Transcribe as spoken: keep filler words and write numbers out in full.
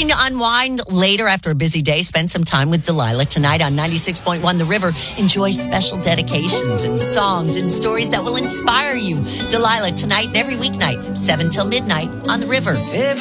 Looking to unwind later after a busy day? Spend some time with Delilah tonight on ninety-six point one The River. Enjoy special dedications and songs and stories that will inspire you. Delilah tonight and every weeknight, seven till midnight on The River. Every